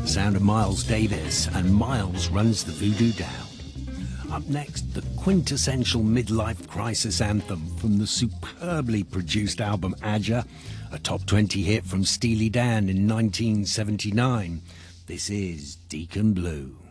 sound of Miles Davis, and Miles runs the voodoo down. Up next, the quintessential midlife crisis anthem from the superbly produced album Adja, a top 20 hit from Steely Dan in 1979. This is Deacon Blue.